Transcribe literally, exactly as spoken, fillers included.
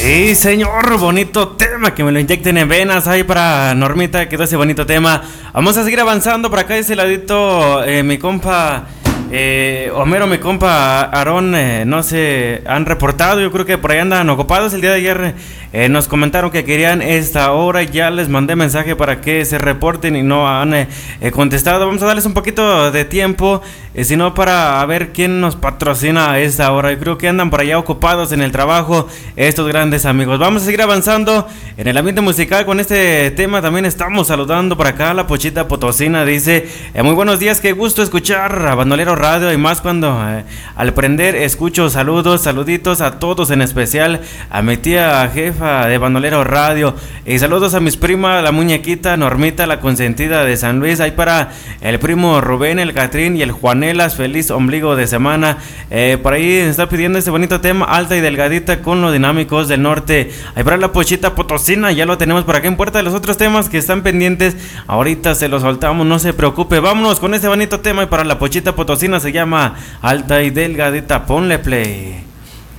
Sí, señor, bonito tema, que me lo inyecten en venas ahí para Normita, quedó ese bonito tema. Vamos a seguir avanzando por acá, ese ladito, eh, mi compa eh, Homero, mi compa Aarón, eh, no se han reportado, yo creo que por ahí andan ocupados. El día de ayer eh, nos comentaron que querían esta hora, ya les mandé mensaje para que se reporten y no han eh, eh, contestado. Vamos a darles un poquito de tiempo, eh, si no, para ver quién nos patrocina a esta hora. Yo creo que andan por allá ocupados en el trabajo estos grandes amigos. Vamos a seguir avanzando en el ambiente musical con este tema. También estamos saludando por acá a la Pochita Potosina. Dice, eh, muy buenos días, qué gusto escuchar a Bandolero Radio, y más cuando eh, al prender escucho saludos, saluditos a todos, en especial a mi tía jefa de Bandolero Radio, y saludos a mis primas, la muñequita Normita, la consentida de San Luis, ahí para el primo Rubén, el Catrín y el Juanelas. Feliz ombligo de semana. Eh, por ahí está pidiendo este bonito tema, Alta y Delgadita con los Dinámicos del Norte. Ahí para la Pochita Potosina, ya lo tenemos por acá en puerta. De los otros temas que están pendientes, ahorita se los soltamos, no se preocupe. Vámonos con este bonito tema, y para la Pochita Potosina se llama Alta y Delgadita. Ponle play.